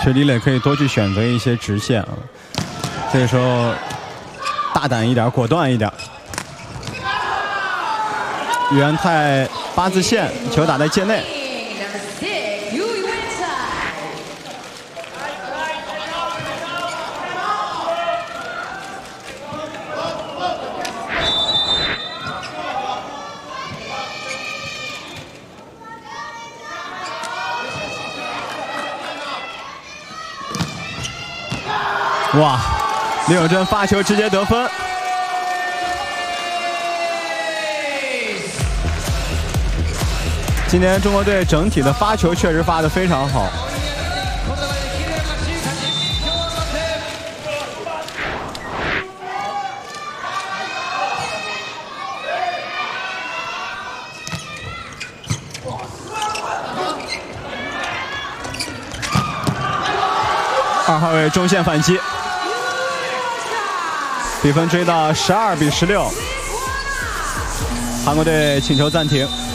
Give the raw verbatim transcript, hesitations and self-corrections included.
其实李磊可以多去选择一些直线啊，这个时候大胆一点，果断一点。于安泰八字线，球打在界内。 哇，李永珍发球直接得分。今年中国队整体的发球确实发得非常好。二号位中线反击。 比分追到十二比十六，韩国队请求暂停。